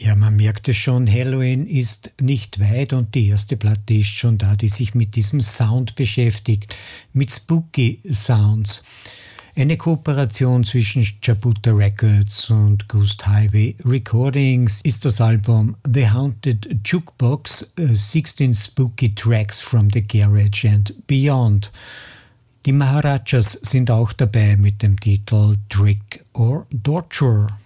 Ja, man merkt es schon, Halloween ist nicht weit und die erste Platte ist schon da, die sich mit diesem Sound beschäftigt, mit Spooky Sounds. Eine Kooperation zwischen Jabuta Records und Ghost Highway Recordings ist das Album The Haunted Jukebox, 16 Spooky Tracks from the Garage and Beyond. Die Maharajas sind auch dabei mit dem Titel Trick or Torture.